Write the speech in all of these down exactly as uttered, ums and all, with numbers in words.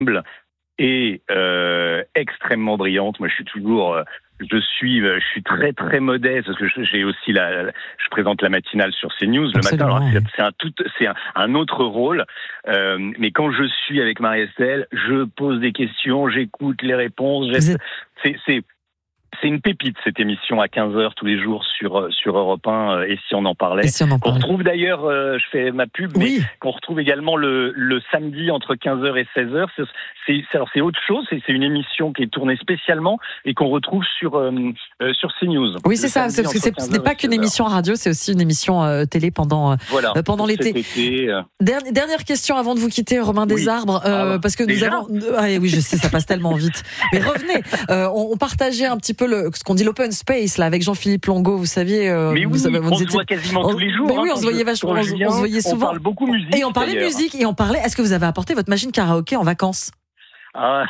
et euh, extrêmement brillante. Moi, je suis toujours, euh, je suis, euh, je suis très très modeste parce que j'ai aussi la, la je présente la matinale sur CNews le Absolument, matin. Alors oui. c'est, c'est un tout, c'est un, un autre rôle. Euh, mais quand je suis avec Marie-Estelle, je pose des questions, j'écoute les réponses. Êtes... C'est, c'est C'est une pépite, cette émission à quinze heures tous les jours sur, sur Europe un, et si on en parlait. Si on en qu'on parlait. retrouve d'ailleurs, euh, je fais ma pub, mais oui. qu'on retrouve également le, le samedi entre quinze heures et seize heures. C'est, c'est, alors c'est autre chose, c'est, c'est une émission qui est tournée spécialement et qu'on retrouve sur, euh, euh, sur CNews. Oui, c'est ça, c'est parce que c'est, ce n'est pas qu'une émission radio, c'est aussi une émission euh, télé pendant, euh, voilà, pendant l'été. été euh... Dernière, dernière question avant de vous quitter, Romain oui. Desarbres, euh, ah, parce que déjà nous avons... Ah, oui, je sais, ça passe tellement vite. Mais revenez, euh, on, on partageait un petit peu le, ce qu'on dit l'open space là avec Jean-Philippe Longo, vous saviez. Euh, mais oui, vous savez, on vous se étiez... voit quasiment on... tous les jours. Mais hein, oui, on se voyait vachement, on, viens, on se voyait souvent. On parle beaucoup musique. Et on parlait d'ailleurs. musique et on parlait. Est-ce que vous avez apporté votre machine karaoké en vacances? Ah.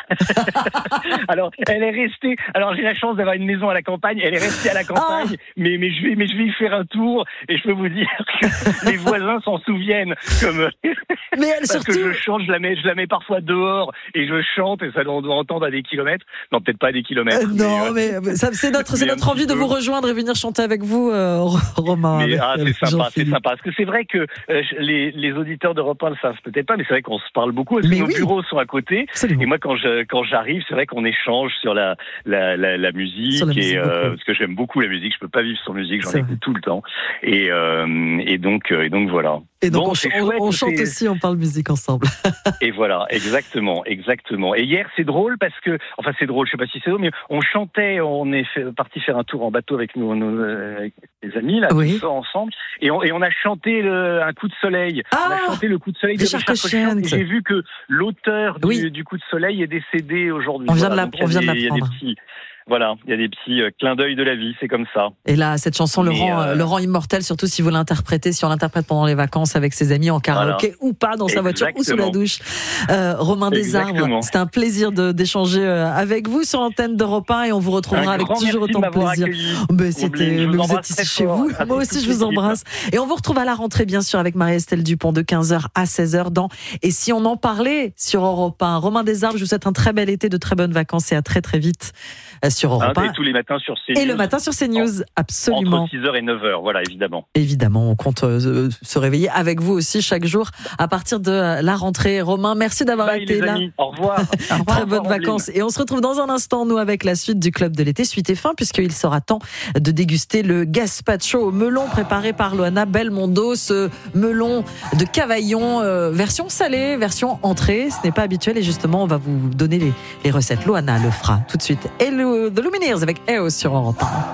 Alors, elle est restée. Alors, j'ai la chance d'avoir une maison à la campagne. Elle est restée à la campagne, ah. mais mais je vais mais je vais y faire un tour et je peux vous dire que les voisins s'en souviennent comme. Mais elle, parce surtout... que je chante, je la mets, je la mets parfois dehors et je chante et ça on doit entendre à des kilomètres. Non, peut-être pas à des kilomètres. Euh, non, mais, euh, mais ça, c'est notre c'est notre envie de vous rejoindre et venir chanter avec vous, euh, Romain. Mais, avec, ah, c'est sympa, c'est Jean-Philippe. sympa. Parce que c'est vrai que euh, les les auditeurs d'Europe un ne savent peut-être pas, mais c'est vrai qu'on se parle beaucoup. Parce que mais nos oui. bureaux sont à côté. Absolument. Et moi, quand je quand j'arrive, c'est vrai qu'on échange sur la la la, la musique, sur la musique et euh, parce que j'aime beaucoup la musique. Je peux pas vivre sans musique, j'en c'est écoute vrai. Tout le temps. Et euh, et donc et donc voilà. Et donc bon, on, chouette, on, on chante aussi, on parle musique ensemble. Et voilà, exactement, exactement. Et hier, c'est drôle parce que, enfin, c'est drôle, je sais pas si c'est drôle, mais on chantait, on est fait, parti faire un tour en bateau avec nos, nos avec les amis là, oui. tous ensemble, et on, et on a chanté le, un coup de soleil. Ah, on a chanté le coup de soleil de Richard Cochian. Et j'ai vu que l'auteur du, oui. du coup de soleil est décédé aujourd'hui. On vient voilà, de, la, on vient de l'apprendre. Voilà, il y a des petits euh, clins d'œil de la vie, c'est comme ça. Et là, cette chanson le rend, euh... le rend immortel, surtout si vous l'interprétez, si on l'interprète pendant les vacances avec ses amis en karaoké voilà. ou pas, dans sa Exactement. voiture ou sous la douche. Euh, Romain Desarbres, c'était un plaisir de, d'échanger avec vous sur l'antenne d'Europe un et on vous retrouvera avec toujours autant de plaisir. Mais c'était, mais vous êtes ici chez vous. Moi aussi, je vous embrasse. Et on vous retrouve à la rentrée, bien sûr, avec Marie-Estelle Dupont de quinze heures à seize heures dans Et si on en parlait sur Europe un. Romain Desarbres, je vous souhaite un très bel été, de très bonnes vacances et à très très vite sur Europe un. Et tous les matins sur CNews. Et le matin sur CNews, absolument. Entre six heures et neuf heures, voilà, évidemment. Évidemment, on compte euh, se réveiller avec vous aussi chaque jour à partir de la rentrée. Romain, merci d'avoir Bye, été les là. Amis. Au revoir. Très au revoir, bonnes vacances. Et on se retrouve dans un instant, nous, avec la suite du Club de l'été, suite et fin, puisqu'il sera temps de déguster le gazpacho au melon préparé par Loana Belmondo. Ce melon de Cavaillon, euh, version salée, version entrée. Ce n'est pas habituel et justement, on va vous donner les, les recettes. Loana le fera tout de suite. Et le, The Lumineers avec E O S sur Europe un.